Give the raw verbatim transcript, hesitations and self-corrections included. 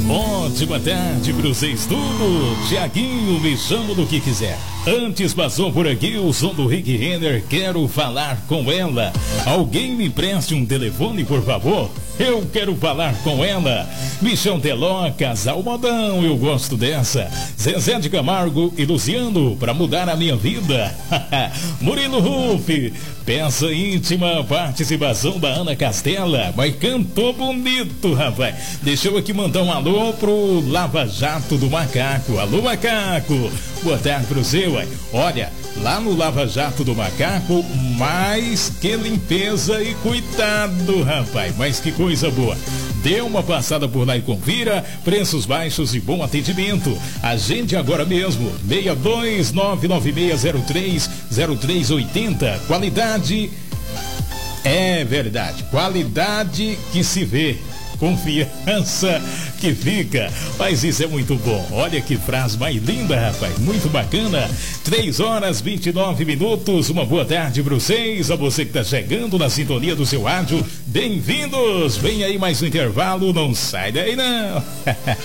Ótima tarde para vocês tudo. Tiaguinho, me chamo do que quiser. Antes passou por aqui o som do Rick Renner. Quero falar com ela. Alguém me empreste um telefone, por favor? Eu quero falar com ela. Michão Teló, casal modão, eu gosto dessa. Zezé de Camargo e Luciano, pra mudar a minha vida. Murilo Ruff, peça íntima, participação da Ana Castela. Mas cantou bonito, rapaz. Deixa eu aqui mandar um alô pro Lava Jato do Macaco. Alô, Macaco. Boa tarde pro seu, ué. Olha, lá no Lava Jato do Macaco, mais que limpeza e cuidado, rapaz. Mas que coisa boa. Dê uma passada por lá e confira. Preços baixos e bom atendimento. Agende agora mesmo. seis dois nove nove seis zero três zero três oito zero. Qualidade é verdade. Qualidade que se vê. Confiança que fica. Mas isso é muito bom. Olha que frase mais linda, rapaz. Muito bacana. três horas e vinte e nove minutos. Uma boa tarde para vocês. A você que está chegando na sintonia do seu rádio. Bem-vindos. Vem aí mais um intervalo. Não sai daí, não.